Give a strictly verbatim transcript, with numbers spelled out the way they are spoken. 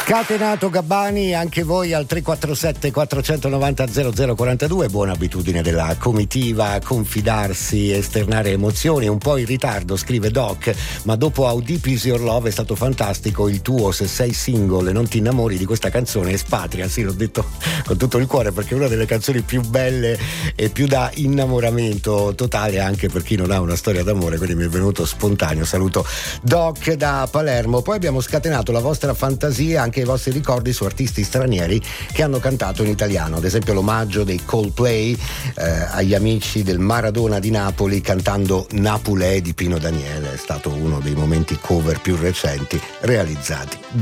Scatenato Gabbani, anche voi al tre quattro sette quattro nove zero zero zero quattro due. Buona abitudine della comitiva, confidarsi, esternare emozioni. Un po' in ritardo, scrive Doc, ma dopo How Deep Is Your Love è stato fantastico il tuo Se sei single e non ti innamori di questa canzone Espatria. Sì, l'ho detto con tutto il cuore perché è una delle canzoni più belle e più da innamoramento totale anche per chi non ha una storia d'amore, quindi mi è venuto spontaneo. Saluto Doc da Palermo. Poi abbiamo scatenato la vostra fantasia, anche i vostri ricordi su artisti stranieri che hanno cantato in italiano, ad esempio l'omaggio dei Coldplay eh, agli amici del Maradona di Napoli cantando Napulè di Pino Daniele, è stato uno dei momenti cover più recenti realizzati